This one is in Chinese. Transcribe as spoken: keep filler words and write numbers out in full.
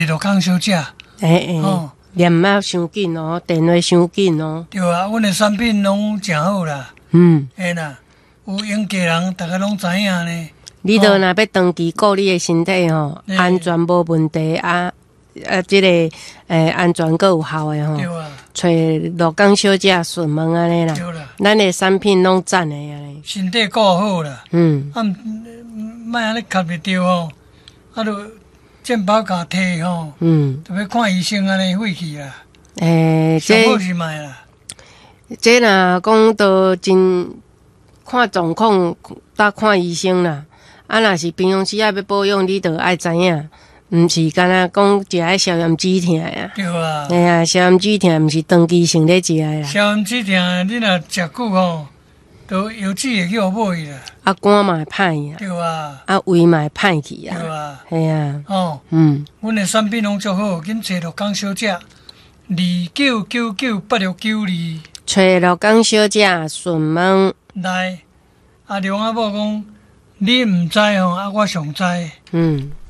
就讲小姐， 诶诶， 哦， 念啊伤紧哦，电话伤紧哦。 对啊，阮的产品拢诚好啦， 嗯， 嘿啦，有用家人，大家拢知影呢。 你若若要长期顾你的身体吼， 嘿安全无问题啊啊，即、个诶安全阁有效的吼， 对啊， 找罗岗小姐询问安尼啦对啦， 咱的产品拢赞的安尼。 身体顾好啦， 嗯， 啊，莫安尼卡袂着吼，啊，著健保卡摕吼， 嗯， 特别看医生安尼费去啦， 诶、 上好这是卖啦， 这若讲都真看状况，搭看医生啦。啊，若是平常时啊要保养，你著爱知影，毋是干若讲食迄消炎止痛啊。 对啊， 哎呀，消炎止痛毋是长期性咧食的啦。 消炎止痛，你若食久吼，都药剂会去互买啦， 啊，肝嘛会歹去啊， 对啊， 啊胃嘛会歹去对啊。 啊， 系啊， 哦。 嗯， 阮的产品拢足好，紧找罗江小姐，二九九九八六九二找罗岗小姐询问， 来。阿梁阿某讲，你毋知吼，啊我上知。 嗯。